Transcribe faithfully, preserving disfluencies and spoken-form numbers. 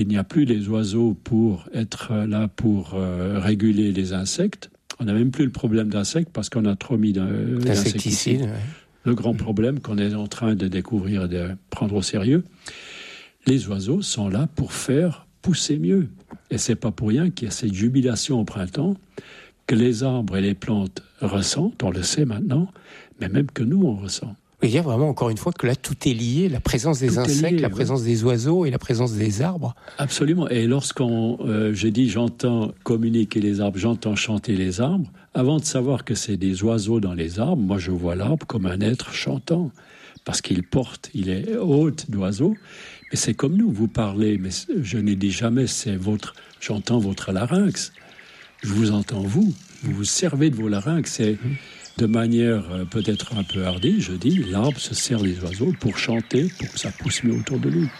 Il n'y a plus les oiseaux pour être là pour euh, réguler les insectes. On n'a même plus le problème d'insectes parce qu'on a trop mis d'insecticides. Ouais. Le grand problème qu'on est en train de découvrir et de prendre au sérieux. Les oiseaux sont là pour faire pousser mieux. Et c'est pas pour rien qu'il y a cette jubilation au printemps que les arbres et les plantes ressentent, on le sait maintenant, mais même que nous, on ressent. Il y a vraiment, encore une fois, que là, tout est lié, la présence des tout insectes, lié, la présence ouais. des oiseaux et la présence des arbres. Absolument. Et lorsqu'on, euh, j'ai dit, j'entends communiquer les arbres, j'entends chanter les arbres, avant de savoir que c'est des oiseaux dans les arbres, moi, je vois l'arbre comme un être chantant, parce qu'il porte, il est hôte d'oiseaux, mais c'est comme nous, vous parlez, mais je n'ai dit jamais, c'est votre, j'entends votre larynx, je vous entends vous, vous vous servez de vos larynx, c'est... Mmh. De manière peut-être un peu hardie, je dis, l'arbre se sert des oiseaux pour chanter, pour que ça pousse mieux autour de lui.